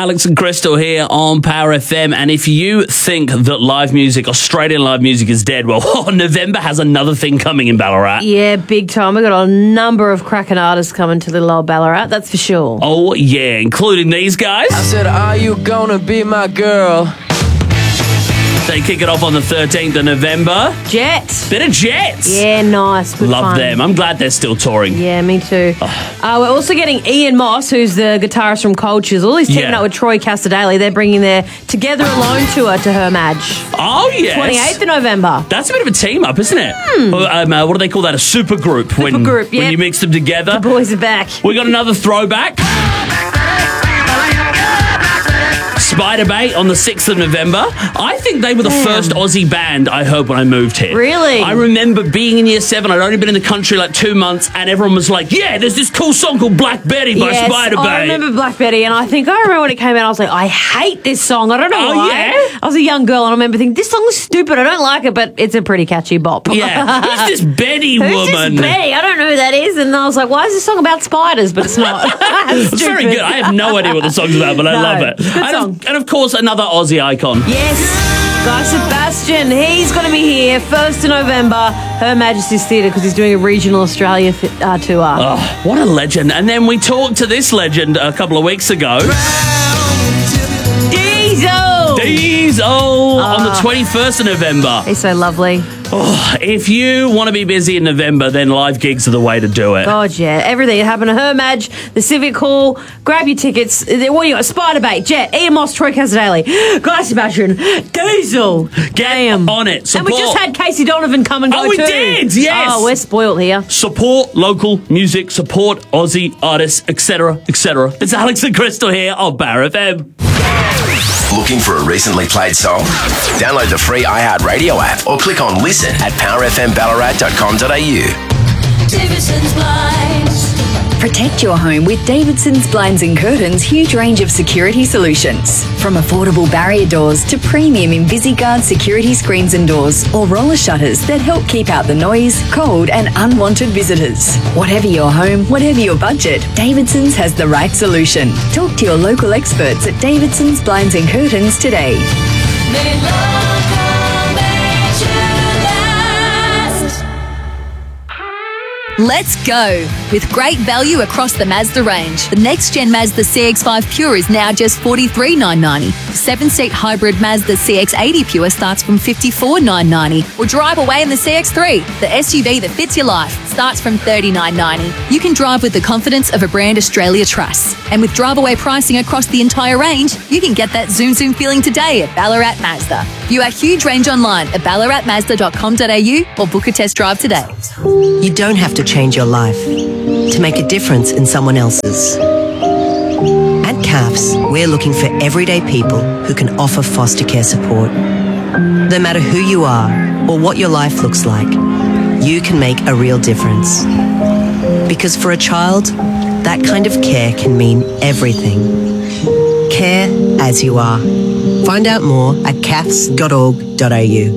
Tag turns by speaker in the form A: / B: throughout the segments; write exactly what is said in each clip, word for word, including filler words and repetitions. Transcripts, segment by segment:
A: Alex and Crystal here on Power F M. And if you think that live music, Australian live music is dead, well, oh, November has another thing coming in Ballarat.
B: Yeah, big time. We've got a number of cracking artists coming to little old Ballarat, that's for sure.
A: Oh, yeah, including these guys.
C: I said, are you gonna be my girl?
A: They kick it off on the thirteenth of November.
B: Jets.
A: Bit of Jets.
B: Yeah, nice. Good
A: Love
B: fun.
A: them. I'm glad they're still touring.
B: Yeah, me too. Oh. Uh, we're also getting Ian Moss, who's the guitarist from Cultures. All he's teaming
A: Yeah.
B: up with Troy Casadale. They're bringing their Together Alone tour to Her Madge.
A: Oh, yes.
B: twenty-eighth of November.
A: That's a bit of a team up, isn't it? Hmm. Um, uh, what do they call that? A super group.
B: Super
A: when,
B: group, yeah.
A: When you mix them together.
B: The boys are back.
A: We got another throwback. Spiderbait on the sixth of November. I think they were the
B: Damn.
A: first Aussie band I heard when I moved here.
B: Really?
A: I remember being in year seven. I'd only been in the country like two months, and everyone was like, yeah, there's this cool song called Black Betty by
B: Yes,
A: Spiderbait.
B: I remember Black Betty, and I think I remember when it came out, I was like, I hate this song. I don't know
A: Oh,
B: why.
A: yeah?
B: I was a young girl, and I remember thinking, this song is stupid. I don't like it, but it's a pretty catchy bop.
A: Yeah. Who's this Betty
B: Who's
A: woman?
B: this Betty? I don't know who that is. And I was like, why is this song about spiders? But it's not. It's
A: It's very good. I have no idea what the song's about, but I
B: No,
A: love it.
B: good
A: And
B: song.
A: of, and of course, another Aussie icon.
B: Yes, Guy Sebastian. He's going to be here first of November, Her Majesty's Theatre, because he's doing a regional Australia th- uh, tour.
A: Oh, what a legend. And then we talked to this legend a couple of weeks ago.
B: Diesel!
A: Diesel on the twenty-first of November.
B: He's so lovely.
A: Oh, if you want to be busy in November, then live gigs are the way to do it.
B: God, yeah. Everything happened at Her Madge, the Civic Hall. Grab your tickets. What do you got? Spiderbait, Jet, Ian Moss, Troy Casadale, Guy Sebastian, Diesel.
A: Get
B: Damn.
A: on it. Support.
B: And we just had Casey Donovan come and go
A: Oh, we
B: too.
A: did, yes.
B: Oh, we're spoiled here.
A: Support local music, support Aussie artists, et cetera, et cetera. It's Alex and Crystal here on Power F M.
D: Looking for a recently played song? Download the free iHeartRadio app or click on listen at power f m ballarat dot com dot a u.
E: Davidson's Blinds.
F: Protect your home with Davidson's Blinds and Curtains' huge range of security solutions. From affordable barrier doors to premium InvisiGuard security screens and doors, or roller shutters that help keep out the noise, cold and unwanted visitors. Whatever your home, whatever your budget, Davidson's has the right solution. Talk to your local experts at Davidson's Blinds and Curtains today.
E: May local make you last.
G: Let's go! With great value across the Mazda range, the next-gen Mazda C X five Pure is now just forty-three thousand nine hundred ninety. The seven-seat hybrid Mazda C X eighty Pure starts from fifty-four thousand nine hundred ninety. Or drive away in the C X three, the S U V that fits your life, starts from thirty-nine thousand nine hundred ninety. You can drive with the confidence of a brand Australia trusts. And with drive-away pricing across the entire range, you can get that zoom zoom feeling today at Ballarat Mazda. View our huge range online at ballarat mazda dot com dot a u or book a test drive today.
H: You don't have to change your life to make a difference in someone else's. At C A F S, we're looking for everyday people who can offer foster care support. No matter who you are or what your life looks like, you can make a real difference. Because for a child, that kind of care can mean everything. Care as you are. Find out more at cafs dot org dot a u.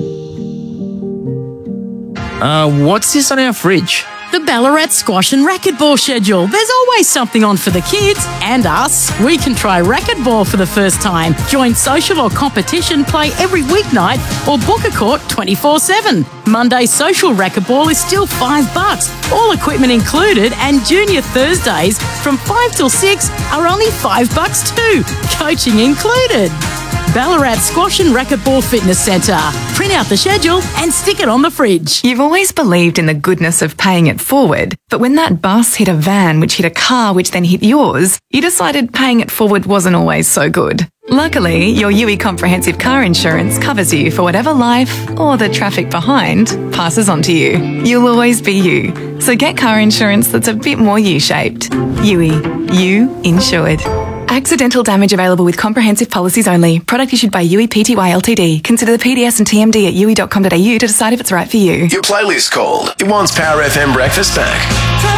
C: Uh, what's this on our fridge?
I: The Ballarat Squash and Racquetball schedule. There's always something on for the kids and us. We can try racquetball for the first time, join social or competition, play every weeknight, or book a court twenty-four seven. Monday social racquetball is still five bucks, all equipment included, and junior Thursdays from five till six are only five bucks too, coaching included. Ballarat Squash and Racquetball Fitness Centre. Print out the schedule and stick it on the fridge.
J: You've always believed in the goodness of paying it forward, but when that bus hit a van which hit a car which then hit yours, you decided paying it forward wasn't always so good. Luckily, your U I Comprehensive Car Insurance covers you for whatever life, or the traffic behind, passes on to you. You'll always be you. So get car insurance that's a bit more U-shaped. U I. You insured. Accidental damage available with comprehensive policies only. Product issued by U I Pty Ltd. Consider the P D S and T M D at u i dot com dot a u to decide if it's right for you.
D: Your playlist called It Wants Power F M Breakfast Back.